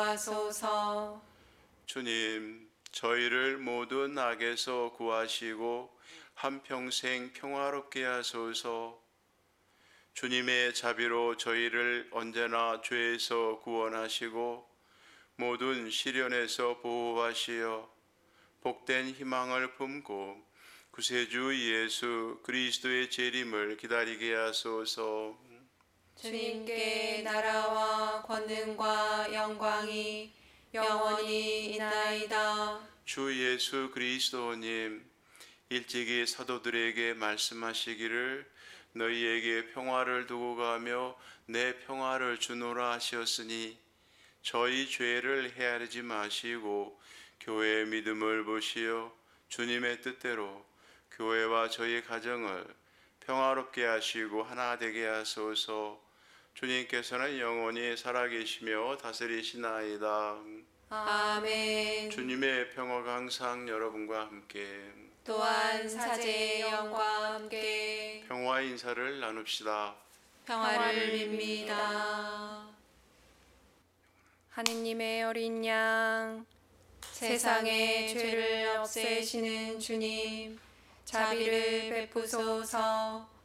하소서. 주님, 저희를 모든 악에서 구하시고 한평생 평화롭게 하소서. 주님의 자비로 저희를 언제나 죄에서 구원하시고 모든 시련에서 보호하시어 복된 희망을 품고 구세주 예수 그리스도의 재림을 기다리게 하소서. 주님께 나라와 권능과 영광이 영원히 있나이다. 주 예수 그리스도님, 일찍이 사도들에게 말씀하시기를 너희에게 평화를 두고 가며 내 평화를 주노라 하셨으니 저희 죄를 헤아리지 마시고 교회의 믿음을 보시어 주님의 뜻대로 교회와 저희 가정을 평화롭게 하시고 하나 되게 하소서. 주님께서는 영원히 살아계시며 다스리시나이다. 아멘. 주님의 평화가 항상 여러분과 함께. 또한 사제의 영과 함께 평화의 인사를 나눕시다. 평화를 빕니다. 하느님의 어린 양, 세상의 죄를 없애시는 주님, 자비를 베푸소서.